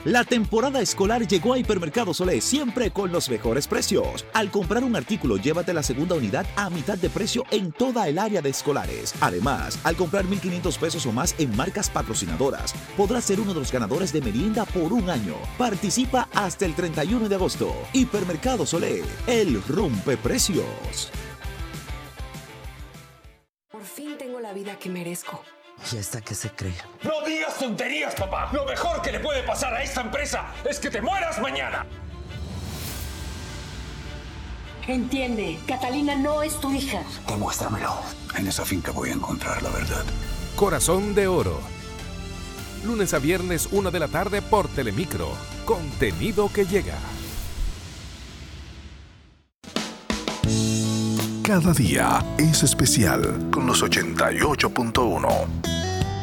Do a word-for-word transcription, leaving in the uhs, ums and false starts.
La temporada escolar llegó a Hipermercados Olé, siempre con los mejores precios. Al comprar un artículo, llévate la segunda unidad a mitad de precio en toda el área de escolares. Además, al comprar mil quinientos pesos o más en marcas patrocinadoras, podrás ser uno de los ganadores de merienda por un año. Participa hasta el treinta y uno de agosto. Hipermercados Olé, el rompeprecios. Por fin tengo la vida que merezco. ¿Y esta qué se cree? ¡No digas tonterías, papá! Lo mejor que le puede pasar a esta empresa es que te mueras mañana. Entiende, Catalina no es tu hija. Demuéstramelo. En esa finca voy a encontrar la verdad. Corazón de Oro. Lunes a viernes, una de la tarde por Telemicro. Contenido que llega. Cada día es especial con los ochenta y ocho punto uno.